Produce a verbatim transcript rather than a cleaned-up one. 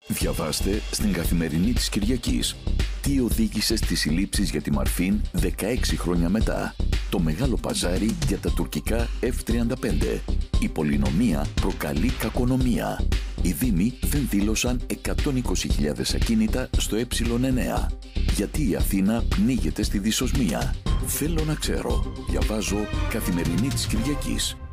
Διαβάστε στην Καθημερινή της Κυριακής. Τι οδήγησε στις συλλήψεις για τη Μαρφίν δεκαέξι χρόνια μετά. Το μεγάλο παζάρι για τα τουρκικά εφ τριάντα πέντε. Η πολυνομία προκαλεί κακονομία. Οι δήμοι δεν δήλωσαν εκατόν είκοσι χιλιάδες ακίνητα στο ε εννέα. Γιατί η Αθήνα πνίγεται στη δυσοσμία. Θέλω να ξέρω. Διαβάζω Καθημερινή της Κυριακής.